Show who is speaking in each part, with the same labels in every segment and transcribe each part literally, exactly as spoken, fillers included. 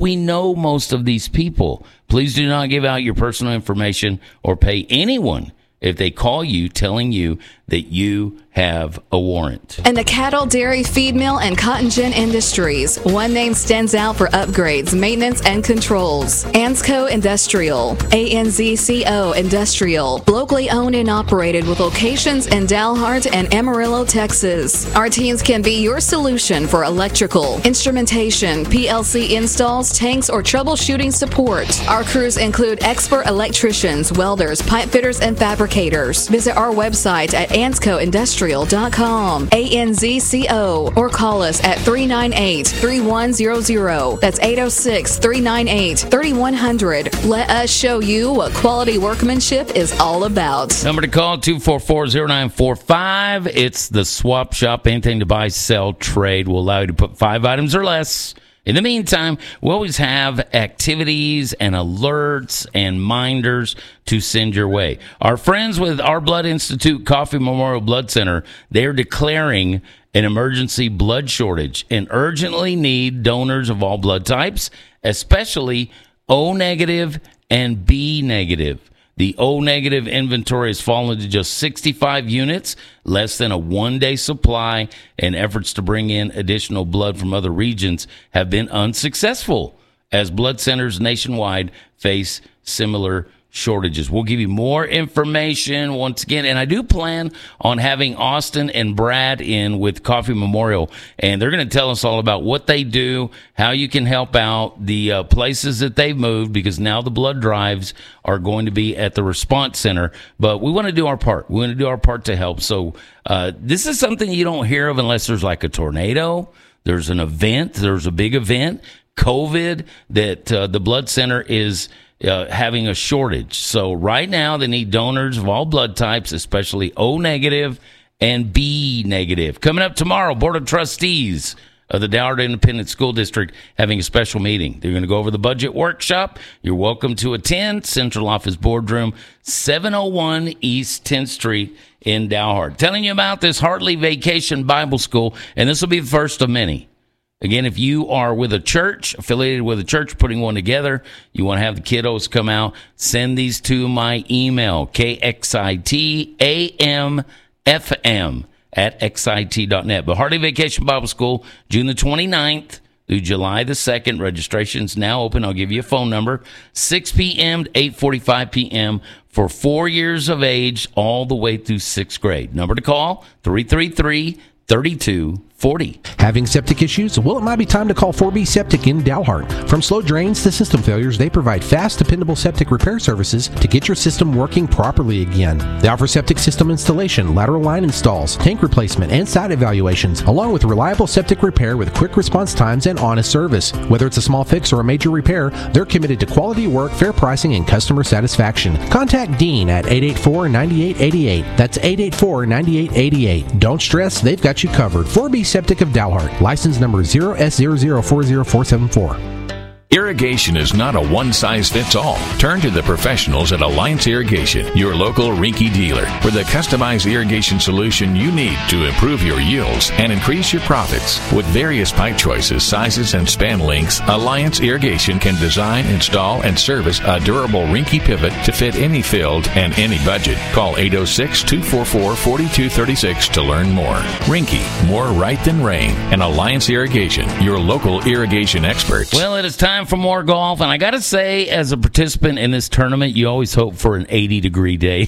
Speaker 1: we know most of these people. Please do not give out your personal information or pay anyone if they call you telling you that you have a warrant.
Speaker 2: In the cattle, dairy, feed mill, and cotton gin industries, one name stands out for upgrades, maintenance, and controls. Ansco Industrial. A N Z C O Industrial. Locally owned and operated with locations in Dalhart and Amarillo, Texas. Our teams can be your solution for electrical, instrumentation, P L C installs, tanks, or troubleshooting support. Our crews include expert electricians, welders, pipe fitters, and fabricators. Visit our website at ansco industrial dot com, A N Z C O, or call us at three nine eight, three one zero zero. That's eight oh six, three nine eight, three one zero zero. Let us show you what quality workmanship is all about.
Speaker 1: Number to call, two four four, zero nine four five. It's the Swap Shop. Anything to buy, sell, trade will allow you to put five items or less. In the meantime, we always have activities and alerts and minders to send your way. Our friends with Our Blood Institute Coffee Memorial Blood Center, they're declaring an emergency blood shortage and urgently need donors of all blood types, especially O negative and B negative. The O negative inventory has fallen to just sixty-five units, less than a one-day supply, and efforts to bring in additional blood from other regions have been unsuccessful as blood centers nationwide face similar shortages. We'll give you more information once again, and I do plan on having Austin and Brad in with Coffee Memorial, and they're going to tell us all about what they do, how you can help out, the uh, places that they've moved, because now the blood drives are going to be at the response center. But we want to do our part. We want to do our part to help. So uh, this is something you don't hear of unless there's like a tornado, there's an event, there's a big event, COVID, that uh, the blood center is Uh, having a shortage. So right now they need donors of all blood types, especially O negative and B negative. Coming up tomorrow, Board of Trustees of the Dalhart Independent School District having a special meeting. They're going to go over the budget workshop. You're welcome to attend. Central Office Boardroom, seven oh one East tenth Street in Dalhart. Telling you about this Hartley Vacation Bible School, and this will be the first of many. Again, if you are with a church, affiliated with a church, putting one together, you want to have the kiddos come out, send these to my email, K X I T A M F M at X I T dot net. But Hartley Vacation Bible School, June the twenty-ninth through July the second. Registration's now open. I'll give you a phone number, six p.m. to eight forty-five p.m. for four years of age all the way through sixth grade. Number to call, three three three, three two forty.
Speaker 3: Having septic issues? Well, it might be time to call four B Septic in Dalhart. From slow drains to system failures, they provide fast, dependable septic repair services to get your system working properly again. They offer septic system installation, lateral line installs, tank replacement, and site evaluations, along with reliable septic repair with quick response times and honest service. Whether it's a small fix or a major repair, they're committed to quality work, fair pricing, and customer satisfaction. Contact Dean at eight eight four, nine eight eight eight. That's eight eight four, nine eight eight eight. Don't stress, they've got you covered. four B Septic of Dalhart. License number zero S zero zero four zero four seven four.
Speaker 4: Irrigation is not a one-size-fits-all. Turn to the professionals at Alliance Irrigation, your local Rinky dealer, for the customized irrigation solution you need to improve your yields and increase your profits. With various pipe choices, sizes, and span lengths, Alliance Irrigation can design, install, and service a durable Rinky pivot to fit any field and any budget. Call eight oh six, two four four, four two three six to learn more. Rinky, more right than rain. And Alliance Irrigation, your local irrigation experts.
Speaker 1: Well, it is time for more golf, and I got to say, as a participant in this tournament, you always hope for an eighty degree day.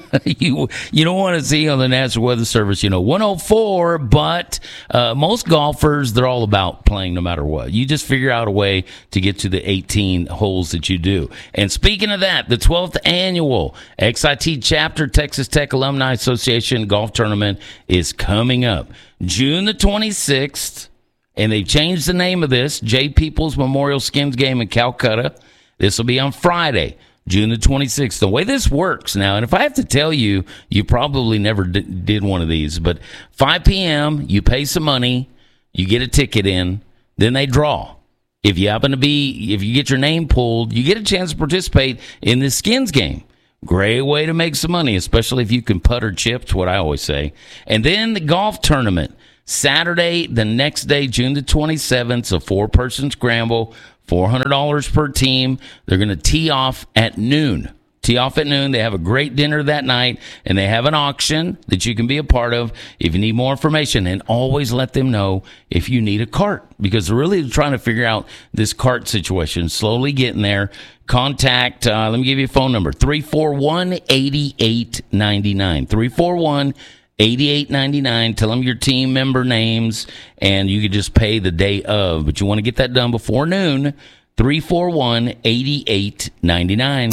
Speaker 1: you you don't want to see on the National Weather Service, you know, one oh four, but uh, most golfers, they're all about playing no matter what. You just figure out a way to get to the eighteen holes that you do. And speaking of that, the twelfth annual X I T Chapter Texas Tech Alumni Association Golf Tournament is coming up June the twenty-sixth. And they've changed the name of this, J. Peoples Memorial Skins Game in Calcutta. This will be on Friday, June the twenty-sixth. The way this works now, and if I have to tell you, you probably never d- did one of these, but five p.m., you pay some money, you get a ticket in, then they draw. If you happen to be, if you get your name pulled, you get a chance to participate in this Skins Game. Great way to make some money, especially if you can putt or chip, what I always say. And then the golf tournament. Saturday, the next day, June the twenty-seventh, a four-person scramble, four hundred dollars per team. They're going to tee off at noon. Tee off at noon. They have a great dinner that night, and they have an auction that you can be a part of if you need more information. And always let them know if you need a cart, because they're really trying to figure out this cart situation. Slowly getting there. Contact, uh, let me give you a phone number, three four one, eight eight nine nine. three four one, eight eight nine nine. Tell them your team member names, and you can just pay the day of. But you want to get that done before noon. three four one, eight eight nine nine.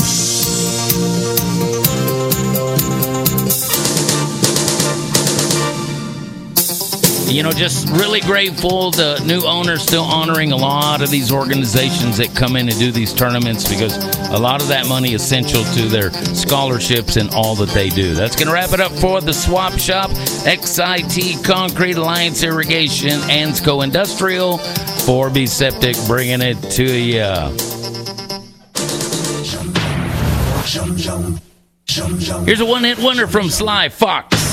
Speaker 1: You know, just really grateful. The new owner still honoring a lot of these organizations that come in and do these tournaments, because a lot of that money is essential to their scholarships and all that they do. That's going to wrap it up for the Swap Shop. X I T Concrete, Alliance Irrigation, Ansco Industrial, four B Septic bringing it to you. Here's a one-hit wonder from Sly Fox.